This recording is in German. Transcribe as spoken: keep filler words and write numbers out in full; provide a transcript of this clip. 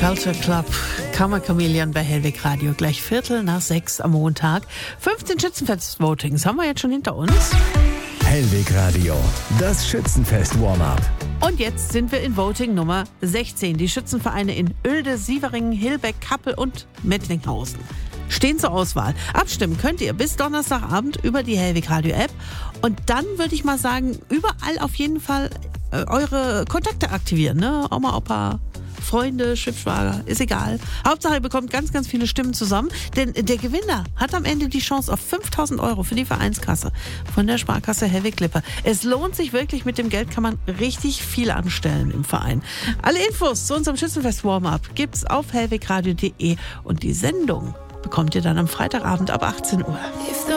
Culture Club, Kammerchamäleon bei Hellweg Radio. Gleich Viertel nach sechs am Montag. fünfzehn Schützenfest-Votings haben wir jetzt schon hinter uns. Hellweg Radio, das Schützenfest-Warm-up. Und jetzt sind wir in Voting Nummer sechzehn. Die Schützenvereine in Oelde, Sievering, Hilbeck, Kappel und Mettlinghausen stehen zur Auswahl. Abstimmen könnt ihr bis Donnerstagabend über die Hellweg Radio App. Und dann würde ich mal sagen, überall auf jeden Fall äh, eure Kontakte aktivieren. Ne? Oma, Opa, Freunde, Schiffsschwager, ist egal. Hauptsache, ihr bekommt ganz, ganz viele Stimmen zusammen. Denn der Gewinner hat am Ende die Chance auf fünftausend Euro für die Vereinskasse von der Sparkasse Hellweg-Lippe. Es lohnt sich wirklich, mit dem Geld kann man richtig viel anstellen im Verein. Alle Infos zu unserem Schützenfest-Warm-up gibt's auf hellwegradio punkt de und die Sendung bekommt ihr dann am Freitagabend ab achtzehn Uhr.